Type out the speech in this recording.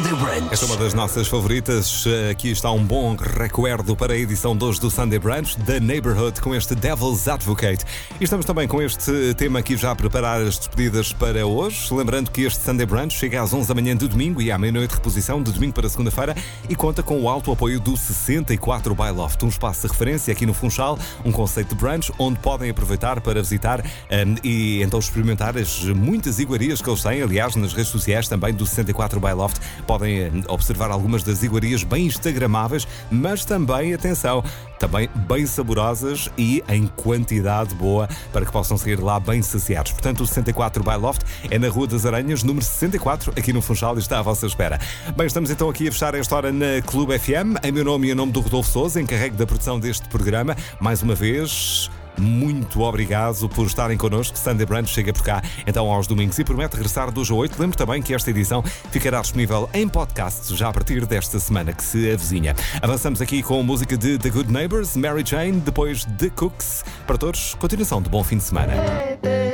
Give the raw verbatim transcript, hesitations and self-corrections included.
Sunday Brunch. Esta é uma das nossas favoritas. Aqui está um bom recuerdo para a edição de hoje do Sunday Brunch, The Neighborhood, com este Devil's Advocate. E estamos também com este tema aqui já a preparar as despedidas para hoje. Lembrando que este Sunday Brunch chega às onze da manhã de domingo e à meia-noite reposição de domingo para segunda-feira e conta com o alto apoio do sessenta e quatro by Loft, um espaço de referência aqui no Funchal, um conceito de brunch onde podem aproveitar para visitar um, e então experimentar as muitas iguarias que eles têm. Aliás, nas redes sociais também do sessenta e quatro by Loft podem observar algumas das iguarias bem instagramáveis, mas também, atenção, também bem saborosas e em quantidade boa para que possam sair lá bem saciados. Portanto, o sessenta e quatro by Loft é na Rua das Aranhas, número sessenta e quatro, aqui no Funchal, e está à vossa espera. Bem, estamos então aqui a fechar esta hora na Clube F M. Em meu nome e em nome do Rodolfo Sousa, encarregue da produção deste programa. Mais uma vez, muito obrigado por estarem connosco. Sunday Brunch chega por cá então aos domingos e promete regressar de hoje a oito. Lembro também que esta edição ficará disponível em podcast já a partir desta semana que se avizinha. Avançamos aqui com a música de The Good Neighbors, Mary Jane, depois The Cooks. Para todos, continuação de bom fim de semana.